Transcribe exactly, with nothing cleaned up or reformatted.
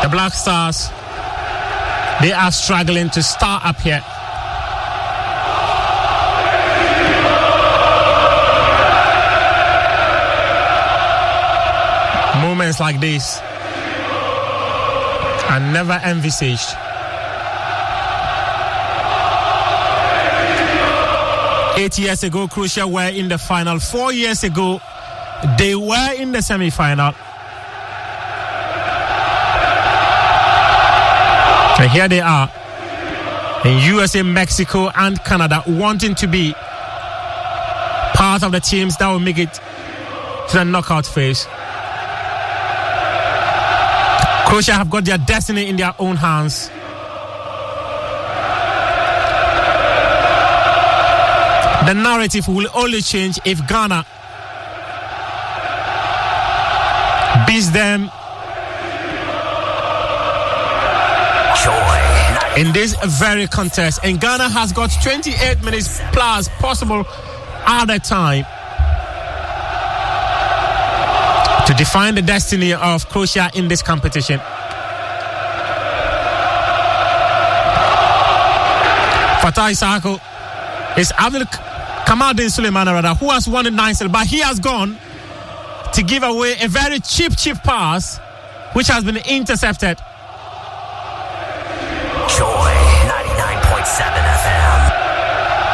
The Black Stars, they are struggling to start up here. Moments like this are never envisaged. Eight years ago, Croatia were in the final. Four years ago, they were in the semi-final. And here they are in U S A, Mexico, and Canada, wanting to be part of the teams that will make it to the knockout phase. Croatia have got their destiny in their own hands. The narrative will only change if Ghana beats them in this very contest. And Ghana has got twenty-eight minutes plus possible other time to define the destiny of Croatia in this competition. Fatah Isako is Abdul Kamaldeen Suleiman Arada, who has won it nicely, but he has gone to give away a very cheap, cheap pass, which has been intercepted.